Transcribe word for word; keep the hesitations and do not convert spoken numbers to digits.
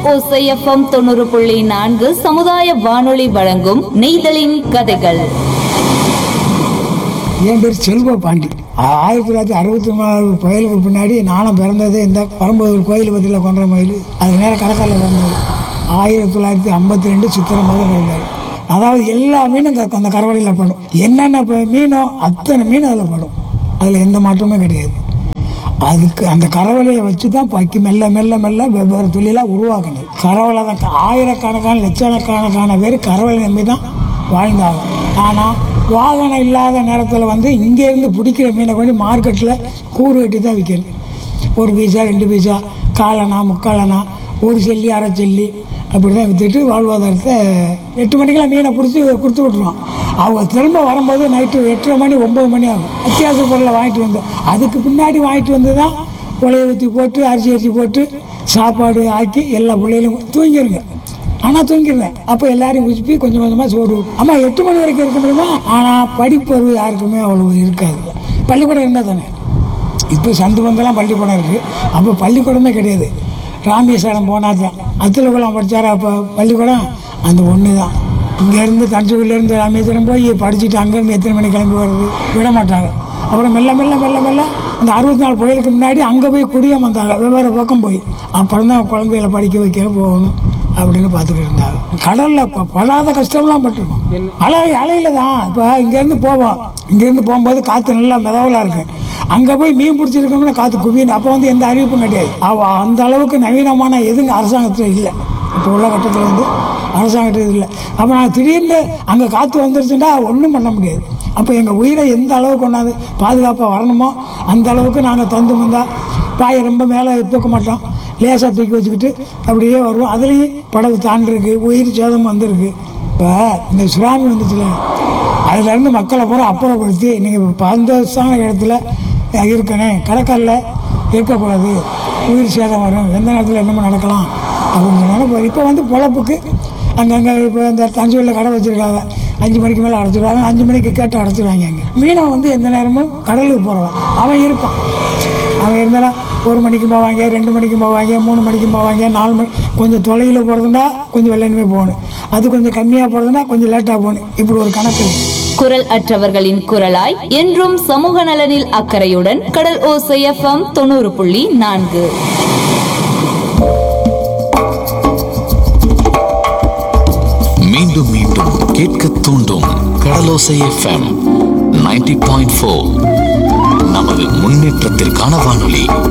ஓசை எஃப்எம் தொண்ணூறு புள்ளி நான்கு சமுதாய வானொலி வழங்கும் நெய்தலின் கதைகள். என் பேர் செல்வ பாண்டி. ஆயிரத்தி தொள்ளாயிரத்தி அறுபத்தி நாலு புயலுக்கு பின்னாடி நானும் பிறந்தது இந்த பரம்பூர் கோயில் பற்றியில் கொன்ற மயில். அது நேரம் கடற்கரையில் பிறந்தது. ஆயிரத்தி தொள்ளாயிரத்தி ஐம்பத்தி ரெண்டு சித்திரை மாதம் பிறந்தார். அதாவது எல்லா மீனும் அந்த கரவலையில் படும். என்னென்ன மீனோ அத்தனை மீன் அதில் படும். அதில் எந்த மாற்றமே கிடையாது. அதுக்கு அந்த கரவலையை வச்சு தான் பக்கி மெல்ல மெல்ல மெல்ல வெவ்வேறு தொழிலாக உருவாக்கணும். கரவலை தான் ஆயிரக்கணக்கான லட்சக்கணக்கான பேர் கரவலை நம்பி தான் வாழ்ந்தாங்க. ஆனால் வாகனம் இல்லாத நேரத்தில் வந்து இங்கேருந்து பிடிக்கிற மீனை கொண்டு மார்க்கெட்டில் கூறு கட்டி தான் விற்கணும். ஒரு பீஸா ரெண்டு பீஸா காலனா முக்காலனா ஒரு செல்லி அரை செல்லி அப்படி தான் விற்றுட்டு வாழ்வாதாரத்தை எட்டு மணிக்கெல்லாம் மீனை பிடிச்சி கொடுத்து விட்ருவோம். அவங்க திரும்ப வரும்போது நைட்டு எட்டரை மணி ஒம்பது மணி ஆகும். அத்தியாவசிய பொருளை வாங்கிட்டு வந்தோம். அதுக்கு பின்னாடி வாங்கிட்டு வந்து தான் உலையை ஊற்றி போட்டு அரிசி அரிசி போட்டு சாப்பாடு ஆக்கி எல்லா பிள்ளைகளும் தூங்கிடுங்க. ஆனால் தூங்கிடுவேன். அப்போ எல்லாரையும் உச்சி கொஞ்சம் கொஞ்சமாக சோறு. அம்மா எட்டு மணி வரைக்கும் இருக்க முடியுமா? ஆனால் படிப்பறிவு யாருக்குமே அவ்வளோ இருக்காது. பள்ளிக்கூடம் இருந்தால் தானே. இப்போ சந்து வந்தெல்லாம் பள்ளிக்கூடம் இருக்குது. அப்போ பள்ளிக்கூடமே கிடையாது. ராமேஸ்வரம் போனால் தான் அத்துலகுளம் படித்தார். அப்போ பள்ளிக்கூடம் அந்த ஒன்று தான். இங்கேருந்து தஞ்சாவூர்லேருந்து ராமேஸ்வரம் போய் படிச்சுட்டு அங்கேருந்து எத்தனை மணி கிளம்பி வர்றது விட மாட்டாங்க. அப்புறம் மெல்ல மெல்ல மெல்ல மெல்ல அந்த அறுபத்தி நாலு புயலுக்கு முன்னாடி அங்கே போய் குடியம் வந்தாங்க. வெவ்வேறு பக்கம் போய் அப்புறம் தான் குழந்தைகளை படிக்க வைக்க போகணும் அப்படின்னு பார்த்துக்கிட்டு இருந்தாங்க. கடலில் படாத கஷ்டம்லாம் பட்டிருக்கோம். அலை அலையில தான். இப்போ இங்கேருந்து போவோம். இங்கேருந்து போகும்போது காற்று நல்லா மிதவலாக இருக்கு. அங்கே போய் மீன் பிடிச்சிருக்கோம்னா காற்று குவியணும். அப்போ வந்து எந்த அறிவிப்பும் கிடையாது. அந்த அளவுக்கு நவீனமான எதுங்க அரசாங்கத்தில் இல்லை. இப்போ உள்ள கட்டத்தில் வந்து அரசாங்கத்தில் இல்லை. அப்போ நான் திடீர்னு அங்கே காற்று வந்துருச்சுன்னா ஒன்றும் பண்ண முடியாது. அப்போ எங்கள் உயிரை எந்த அளவுக்கு கொண்டாந்து பாதுகாப்பாக வரணுமோ அந்த அளவுக்கு நாங்கள் தந்து வந்தால் பாயை ரொம்ப மேலே தூக்க மாட்டோம். லேசாக தூக்கி வச்சுக்கிட்டு அப்படியே வருவோம். அதுலேயும் படகு தாண்டிருக்கு, உயிர் சேதம் வந்துருக்கு. இப்போ இந்த சுனாமி வந்துச்சுல, அதுலேருந்து மக்களை பூரா அப்புறப்படுத்தி நீங்கள் இப்போ பந்தோசான இடத்துல இருக்கணும், கடற்கரையில் இருக்கக்கூடாது, உயிர் சேதம் வரும், எந்த நேரத்தில் என்னமோ நடக்கலாம் அப்படின்னு சொன்னாலும் இப்போ வந்து பொழப்புக்கு அங்கங்கே இப்போ இந்த தஞ்சாவூரில் கடை வச்சுருக்காங்க. அஞ்சு மணிக்கு மேலே அடைச்சிடுவாங்க. அஞ்சு மணிக்கு கேட்டு அடைச்சிடுவாங்க. அங்கே மீனை வந்து எந்த நேரமும் கடலுக்கு போகிறவன் அவன் இருப்பான். அவன் இருந்தாலும் ஒரு மணிக்கு போவாங்க, ரெண்டு மணிக்கு போவாங்க, மூணு மணிக்கு போவாங்க, நாலு மணி. கொஞ்சம் தொலைவில் போகிறதுனா கொஞ்சம் வெள்ளனுமே போகணும். அது கொஞ்சம் கம்மியாக போகிறதுனா கொஞ்சம் லேட்டாக போகணும். இப்படி ஒரு கணக்கு. குரல் அற்றவர்களின் குரலாய் என்றும் சமூக நலனில் அக்கறையுடன் கடல் ஓசை எஃப்எம் தொண்ணூறு புள்ளி நான்கு. மீண்டும் மீண்டும் கேட்க தூண்டும் கடலோசை எஃப்எம் நைன்டி பாயிண்ட் ஃபோர். நமது முன்னேற்றத்திற்கான வானொலி.